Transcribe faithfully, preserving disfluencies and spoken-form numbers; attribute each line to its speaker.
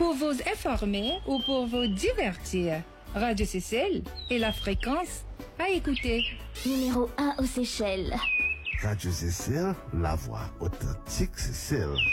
Speaker 1: Pour vous informer ou pour vous divertir, Radio Seychelles est la fréquence à écouter.
Speaker 2: Numéro un aux Seychelles.
Speaker 3: Radio Seychelles, la voix authentique Seychelles.